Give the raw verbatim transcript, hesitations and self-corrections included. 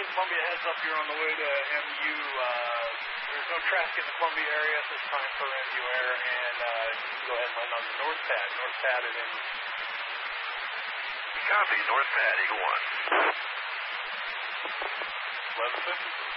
Columbia heads up. You're on the way to M U. Uh, there's no traffic in the Columbia area at this time for M U Air, and uh, you can go ahead and land on the north pad. North pad is in. Copy, north pad, Eagle one. eleven fifty.